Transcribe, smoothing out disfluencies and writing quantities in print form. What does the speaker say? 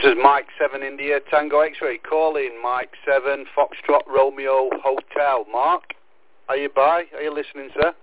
This is Mike 7 India Tango X-Ray calling Mike 7 Foxtrot Romeo Hotel. Mark, are you by? Are you listening, sir?